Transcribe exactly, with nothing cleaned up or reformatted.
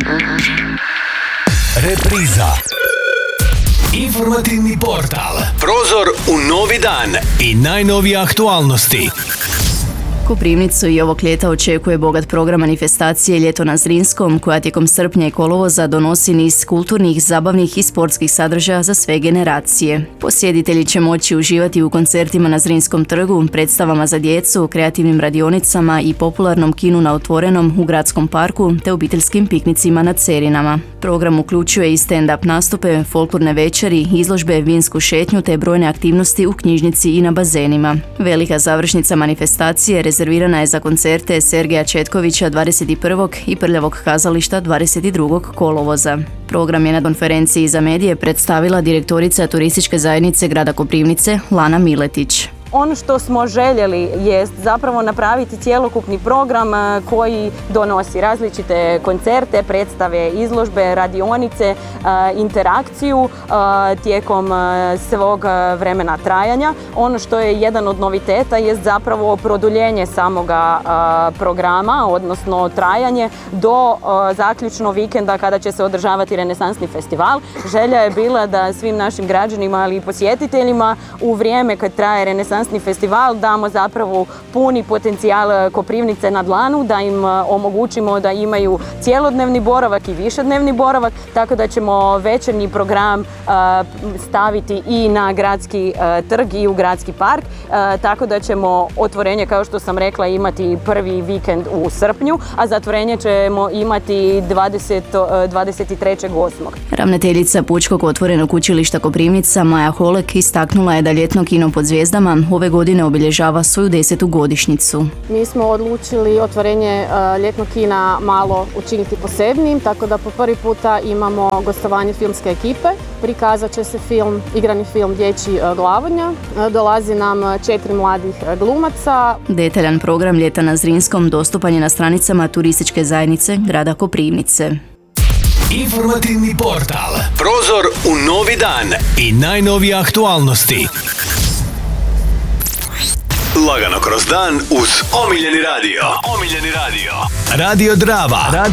Repriza. Informativni portal. Prozor u novi dan i najnovije aktualnosti. Koprivnicu i ovog ljeta očekuje bogat program manifestacije Ljeto na Zrinskom, koja tijekom srpnja i kolovoza donosi niz kulturnih, zabavnih i sportskih sadržaja za sve generacije. Posjetitelji će moći uživati u koncertima na Zrinskom trgu, predstavama za djecu, kreativnim radionicama i popularnom kinu na otvorenom u gradskom parku te obiteljskim piknicima na Cerinama. Program uključuje i stand-up nastupe, folklorne večeri, izložbe, vinsku šetnju te brojne aktivnosti u knjižnici i na bazenima. Velika završnica manifestacije rezervirana je za koncerte Sergeja Četkovića dvadeset prvog i Prljavog kazališta dvadeset drugog kolovoza. Program je na konferenciji za medije predstavila direktorica turističke zajednice grada Koprivnice Lana Miletić. Ono što smo željeli jest zapravo napraviti cjelokupni program koji donosi različite koncerte, predstave, izložbe, radionice, interakciju tijekom svog vremena trajanja. Ono što je jedan od noviteta jest zapravo produljenje samoga programa, odnosno trajanje do zaključno vikenda kada će se održavati Renesansni festival. Želja je bila da svim našim građanima, ali i posjetiteljima u vrijeme kad traje Renesansni festival damo zapravo puni potencijal Koprivnice na dlanu, da im omogućimo da imaju cjelodnevni boravak i višednevni boravak, tako da ćemo večernji program staviti i na gradski trg i u gradski park, tako da ćemo otvorenje, kao što sam rekla, imati prvi vikend u srpnju, a zatvorenje ćemo imati dvadeset trećeg osmog Ravnateljica Pučkog otvorenog učilišta Koprivnica Maja Holek istaknula je da ljetno kino pod zvijezdama ove godine obilježava svoju desetu godišnjicu. Mi smo odlučili otvorenje uh, ljetnog kina malo učiniti posebnim, tako da po prvi puta imamo gostovanje filmske ekipe. Prikazat će se film, igrani film Dječji uh, Glavognja. Uh, dolazi nam četiri mladih uh, glumaca. Detaljan program Ljeta na Zrinskom dostupan je na stranicama turističke zajednice grada Koprivnice. Informativni portal. Prozor u novi dan i najnovije aktualnosti. Lagano kroz dan uz omiljeni radio. Omiljeni radio. Radio Drava.